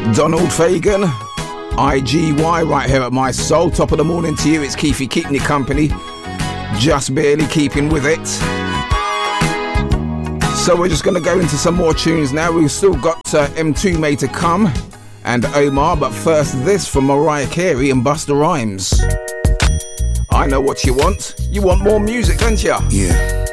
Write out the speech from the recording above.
Donald Fagan, IGY, right here at My Soul. Top of the morning to you. It's Keefy keeping you company. Just barely keeping with it. So we're just going to go into some more tunes now. We've still got M2 May to come and Omar. But first, this from Mariah Carey and Busta Rhymes. I know what you want. You want more music, don't you? Yeah.